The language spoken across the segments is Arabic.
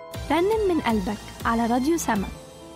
رنم من قلبك على راديو سما.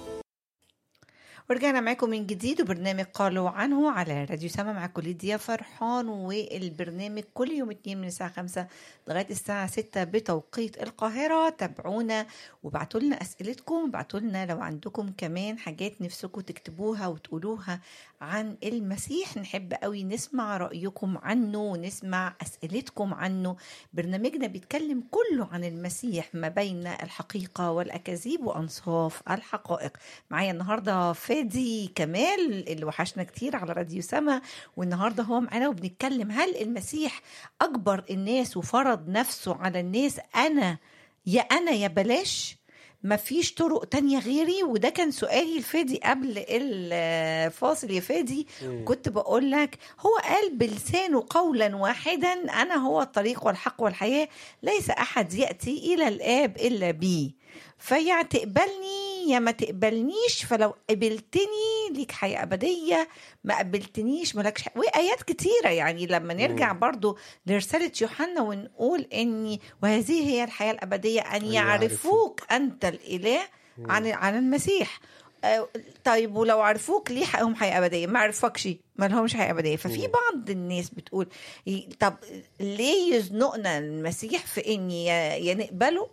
ورجعنا معاكم من جديد وبرنامج قالوا عنه على راديو سما مع كل دي فرحان. والبرنامج كل يوم 2 من الساعة 5 لغاية الساعة 6 بتوقيت القاهرة. تابعونا وابعتوا لنا أسئلتكم، وابعتوا لنا لو عندكم كمان حاجات نفسكم تكتبوها وتقولوها عن المسيح. نحب قوي نسمع رأيكم عنه ونسمع أسئلتكم عنه. برنامجنا بيتكلم كله عن المسيح ما بين الحقيقة والأكاذيب وأنصاف الحقائق. معايا النهاردة فادي كمال اللي وحشنا كتير على راديو سما، والنهاردة هو معانا وبنتكلم هل المسيح أكبر الناس وفرض نفسه على الناس أنا يا بلاش، مفيش طرق تانية غيري. وده كان سؤالي الفادي قبل الفاصل يا فادي. كنت بقول لك هو قال بلسانه قولا واحدا أنا هو الطريق والحق والحياة، ليس أحد يأتي إلى الآب إلا بي، فيا تقبلني يا ما تقبلنيش، فلو قبلتني ليك حياة أبدية، ما قبلتنيش ملكش حياة. وآيات كتيرة يعني لما نرجع برضو لرسالة يوحنا ونقول إني وهذه هي الحياة الأبدية أن يعرفوك أنت الإله عن المسيح. طيب ولو عرفوك ليه حقهم حياة أبدية؟ ما عرفكش ما لهمش حياة أبدية. ففي بعض الناس بتقول طب ليه يزنقنا المسيح في إني يا نقبله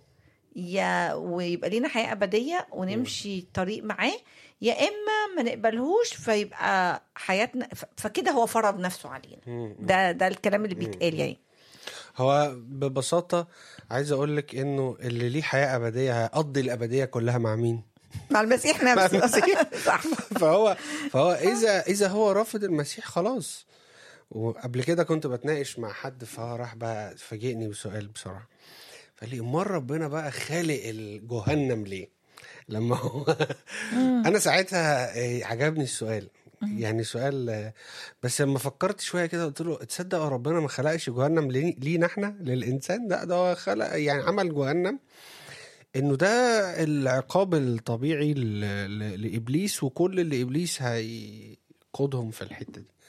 ويبقى لينا حياة أبدية ونمشي طريق معاه، يا إما ما نقبلهوش فيبقى حياتنا فكده هو فرض نفسه علينا. ده الكلام اللي بيتقال. يعني هو ببساطة عايز أقولك إنه اللي ليه حياة أبدية هيقضي الأبدية كلها مع مين؟ مع المسيح نفسه. صح. فهو إذا هو رافض المسيح خلاص. وقبل كده كنت بتناقش مع حد فهو راح بقى فاجئني بسؤال بسرعة، فقال لي أمال ربنا بقى خالق الجهنم ليه؟ لما هو أنا ساعتها عجبني السؤال، يعني سؤال، بس لما فكرت شوية كده قلت له تصدق ربنا ما خلقش جهنم لينا احنا للإنسان؟ ده هو خلق يعني عمل جهنم إنه ده العقاب الطبيعي لإبليس وكل اللي إبليس هيقودهم في الحتة دي.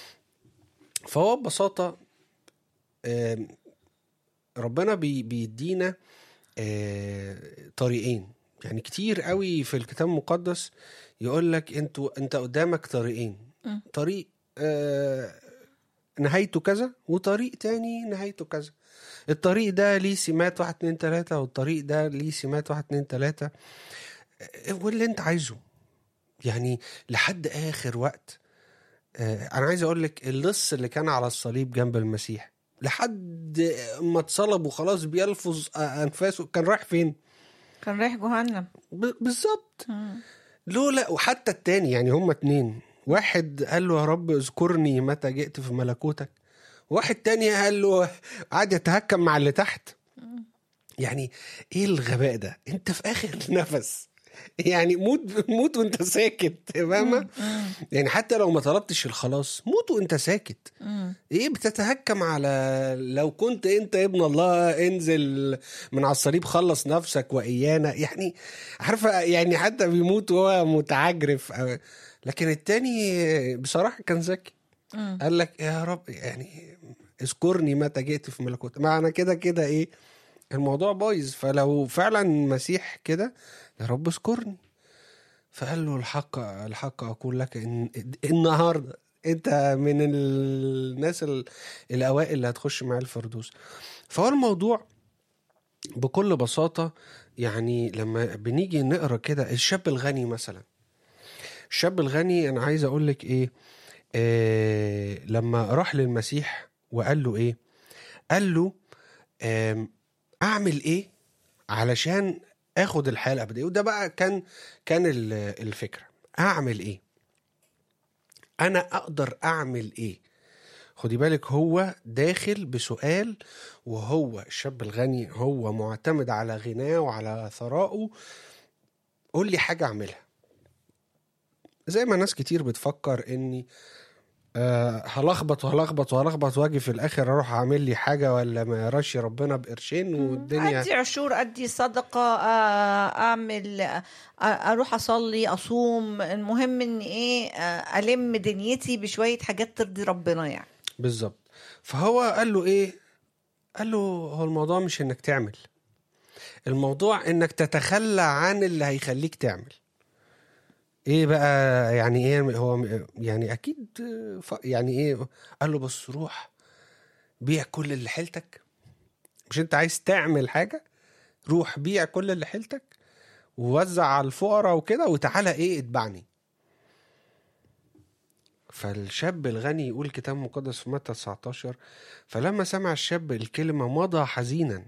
فهو ببساطة ربنا بيدينا طريقين. يعني كتير قوي في الكتاب المقدس يقول لك انت قدامك طريقين، طريق نهايته كذا وطريق تاني نهايته كذا. الطريق ده ليه سمات 1 2 3 والطريق ده ليه سمات 1 2 3 واللي انت عايزه يعني لحد اخر وقت. انا عايز اقول لك اللص اللي كان على الصليب جنب المسيح لحد ما اتصلب وخلاص بيلفظ انفاسه كان رايح فين؟ كان رايح جهنم بالظبط. لولا وحتى التاني يعني هما 2، واحد قال له يا رب اذكرني متى جئت في ملكوتك، واحد تاني قال له قاعد يتهكم مع اللي تحت. يعني ايه الغباء ده؟ انت في اخر نفس يعني موت وانت ساكت، فاهمة؟ يعني حتى لو ما طلبتش الخلاص موت وانت ساكت. ايه بتتهكم على لو كنت انت ابن الله انزل من على الصليب خلص نفسك وايانا؟ يعني عارفة يعني حتى بيموت وهو متعجرف. لكن التاني بصراحة كان ذكي، قال لك يا رب يعني اذكرني متى جئت في ملكوتك. معنى كده ايه الموضوع بايظ. فلو فعلا مسيح كده يا رب اذكرني، فقال له الحق أقول لك إن النهاردة أنت من الناس الأوائل اللي هتخش مع الفردوس. فهو الموضوع بكل بساطة يعني لما بنيجي نقرأ كده الشاب الغني مثلا، الشاب الغني أنا عايز أقول لك لما راح للمسيح وقال له إيه؟ قال له أعمل إيه علشان اخد الحياة الأبدية؟ وده بقى كان الفكرة، اعمل ايه؟ انا اقدر اعمل ايه؟ خدي بالك هو داخل بسؤال، وهو الشاب الغني هو معتمد على غناه وعلى ثرائه. قول لي حاجة اعملها. زي ما ناس كتير بتفكر اني هلخبط واجي في الاخر اروح اعمل لي حاجه ولا ما يراش ربنا بقرشين والدنيا ادي عشور ادي صدقه اعمل اروح اصلي اصوم، المهم ان ايه الم دنيتي بشويه حاجات ترضي ربنا يعني. بالظبط. فهو قال له ايه؟ قال له هو الموضوع مش انك تعمل، الموضوع انك تتخلى عن اللي هيخليك تعمل ايه بقى. يعني ايه هو يعني اكيد يعني ايه؟ قال له بص روح بيع كل اللي حيلتك، مش انت عايز تعمل حاجة؟ روح بيع كل اللي حيلتك ووزع على الفقراء وكده وتعالى ايه اتبعني. فالشاب الغني يقول الكتاب المقدس في متى 19 فلما سمع الشاب الكلمة مضى حزينا.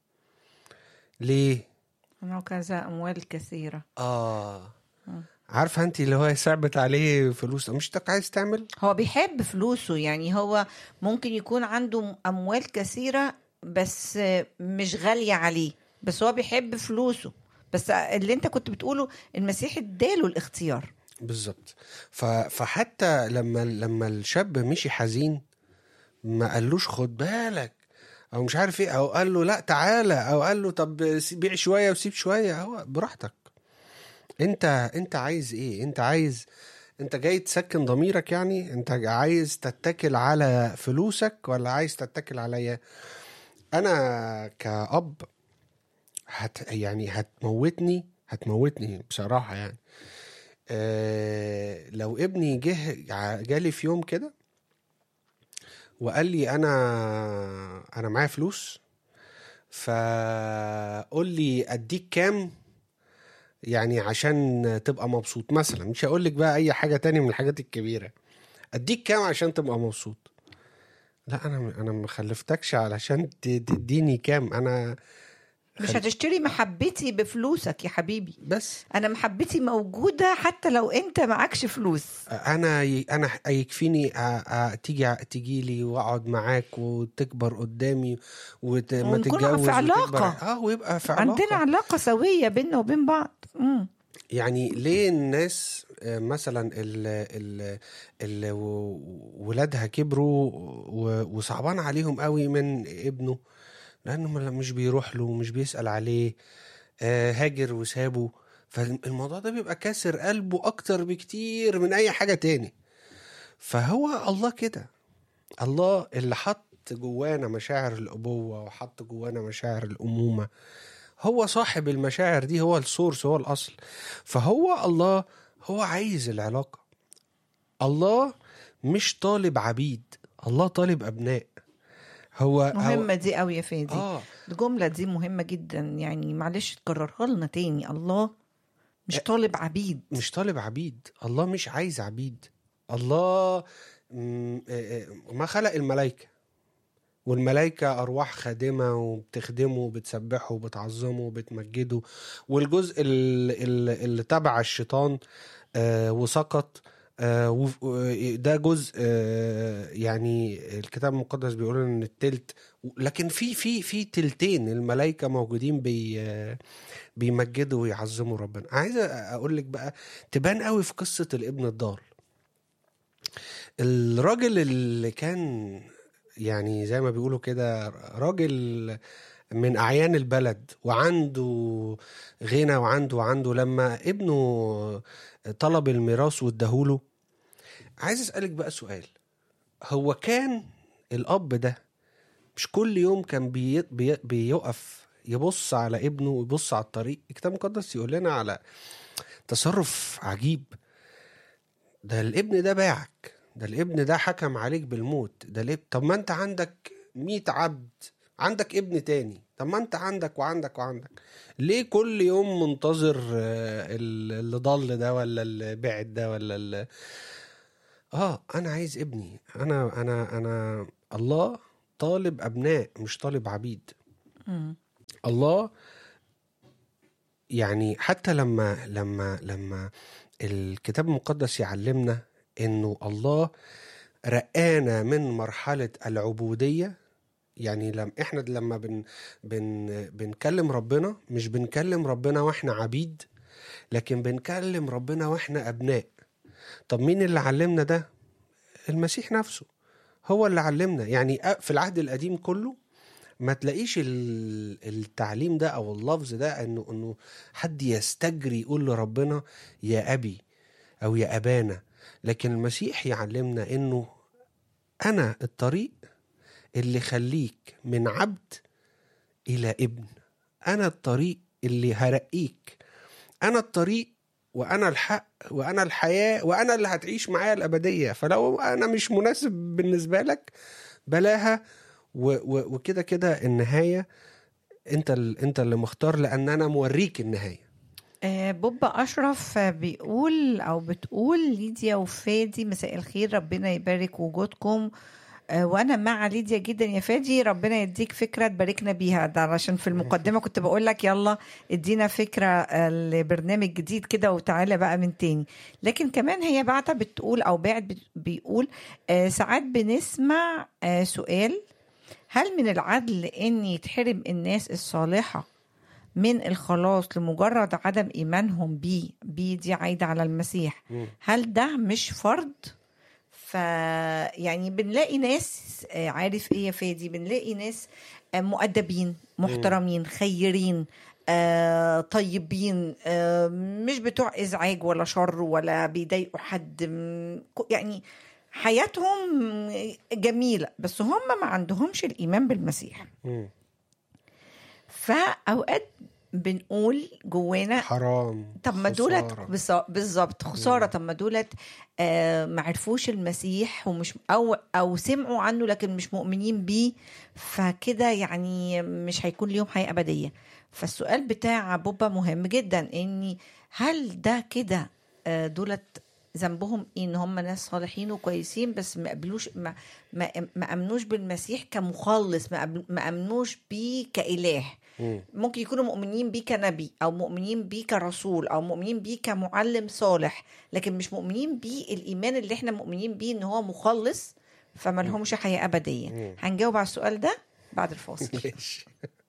ليه؟ انه كذا اموال كثيره. عارفه انت اللي هو صعبت عليه فلوس، مش تك عايز تعمل. هو بيحب فلوسه، يعني هو ممكن يكون عنده اموال كثيره بس مش غاليه عليه، بس هو بيحب فلوسه. بس اللي انت كنت بتقوله المسيح اداله الاختيار بالظبط. فحتى لما الشاب مشي حزين ما قالوش خد بالك او مش عارف ايه، او قال له لا تعالى، او قال له طب بيع شويه وسيب شويه. هو براحتك، انت عايز ايه؟ انت جاي تسكن ضميرك؟ يعني انت عايز تتكل على فلوسك ولا عايز تتكل عليا؟ انا كأب يعني هتموتني بصراحة يعني. لو ابني جالي في يوم كده وقال لي انا معايا فلوس، فقول لي اديك كام يعني عشان تبقى مبسوط مثلا، مش هقول لك بقى اي حاجة تاني من الحاجات الكبيرة، اديك كام عشان تبقى مبسوط؟ لا انا ما خلفتكش علشان تديني كام. انا مش هتشتري محبتي بفلوسك يا حبيبي. بس انا محبتي موجوده حتى لو انت معكش فلوس. انا يكفيني تيجي لي واقعد معاك وتكبر قدامي وما تتجوز في علاقه ويبقى في عندنا علاقه سويه بيننا وبين بعض. يعني ليه الناس مثلا اللي ولادها كبروا وصعبان عليهم قوي من ابنه لانه مش بيروح له مش بيسأل عليه، هاجر وسابه، فالموضوع ده بيبقى كاسر قلبه اكتر بكتير من اي حاجة تاني. فهو الله كده، الله اللي حط جوانا مشاعر الابوة وحط جوانا مشاعر الامومة، هو صاحب المشاعر دي، هو السورس، هو الاصل. فهو الله هو عايز العلاقة. الله مش طالب عبيد، الله طالب ابناء. مهمة دي قوي يا فادي. الجملة دي مهمة جدا، يعني معلش تكررها لنا تاني. الله مش طالب عبيد، مش طالب عبيد. الله مش عايز عبيد. الله ما خلق الملائكة، والملائكة أرواح خادمة وبتخدمه وبتسبحه وبتعظمه وبتمجده، والجزء اللي تبع الشيطان وسقط ده جزء يعني الكتاب المقدس بيقول ان التلت، لكن في تلتين الملائكة موجودين بيمجدوا ويعظموا ربنا. عايز اقول لك بقى تبان قوي في قصة الابن الضال. الراجل اللي كان يعني زي ما بيقولوا كده راجل من أعيان البلد وعنده غنى وعنده لما ابنه طلب الميراث واداهوله. عايز أسألك بقى سؤال، هو كان الأب ده مش كل يوم كان بيقف يبص على ابنه ويبص على الطريق؟ الكتاب المقدس يقول لنا على تصرف عجيب. ده الابن ده باعك، ده الابن ده حكم عليك بالموت، ده الابن. طب ما انت عندك 100 عبد، عندك ابن تاني، طب ما انت عندك ليه كل يوم منتظر اللي ضل ده ولا اللي بعد ده ولا اللي انا عايز ابني. انا الله طالب ابناء مش طالب عبيد. الله يعني حتى لما الكتاب المقدس يعلمنا انه الله رقانا من مرحلة العبودية. يعني احنا لما بنكلم ربنا مش بنكلم ربنا واحنا عبيد، لكن بنكلم ربنا واحنا ابناء. طب مين اللي علمنا ده؟ المسيح نفسه هو اللي علمنا. يعني في العهد القديم كله ما تلاقيش التعليم ده او اللفظ ده انه حد يستجري يقول لربنا يا ابي او يا ابانا، لكن المسيح يعلمنا انه انا الطريق اللي خليك من عبد الى ابن، أنا الطريق اللي هرقيك، أنا الطريق وأنا الحق وأنا الحياة وأنا اللي هتعيش معايا الأبدية. فلو أنا مش مناسب بالنسبة لك بلاها، وكده كده النهاية انت اللي مختار، لأن أنا موريك النهاية. بوبا أشرف بيقول أو بتقول: ليديا وفادي مساء الخير، ربنا يبارك وجودكم. وانا مع ليديا جدا يا فادي، ربنا يديك فكره تباركنا بيها. ده علشان في المقدمه كنت بقول لك يلا ادينا فكره لبرنامج جديد كده وتعالى بقى من تاني. لكن كمان هي بعتها بتقول او بيقول ساعات بنسمع سؤال: هل من العدل ان يتحرم الناس الصالحه من الخلاص لمجرد عدم ايمانهم بيه دي عايده على المسيح؟ هل ده مش فرض؟ يعني بنلاقي ناس عارف ايه يا فادي، بنلاقي ناس مؤدبين محترمين خيرين طيبين، مش بتوع ازعاج ولا شر ولا بيضايقوا حد، يعني حياتهم جميلة، بس هم ما عندهمش الإيمان بالمسيح. فأوقات بنقول جوانا حرام، طب ما دولت بالظبط خسارة. طب ما دولت ما عرفوش المسيح ومش او سمعوا عنه لكن مش مؤمنين بيه، فكده يعني مش هيكون ليهم حياة أبدية. فالسؤال بتاع بوبا مهم جدا، اني هل ده كده دولت ذنبهم إيه؟ ان هم ناس صالحين وكويسين بس ما قبلوش ما امنوش بالمسيح كمخلص، ما امنوش بيه كإله. ممكن يكونوا مؤمنين بيه كنبي او مؤمنين بيه كرسول او مؤمنين بيه كمعلم صالح، لكن مش مؤمنين بيه الايمان اللي احنا مؤمنين بيه ان هو مخلص، فما لهمش حياة أبدية. هنجاوب على السؤال ده بعد الفاصل.